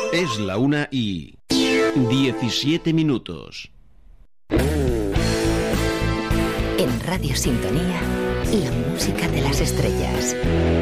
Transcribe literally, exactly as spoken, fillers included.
Es la una y diecisiete minutos. En Radio Sintonía, la música de las estrellas.